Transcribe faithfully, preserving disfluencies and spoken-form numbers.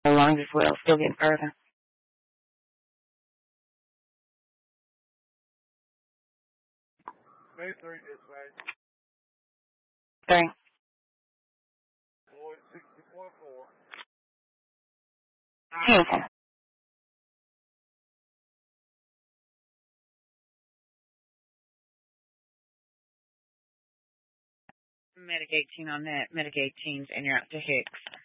lungs as well, still getting further. May three, dispatch. Three. Floyd sixty point four. Houston. Medic eighteen on that. Medic eighteen's and you're out to Hicks.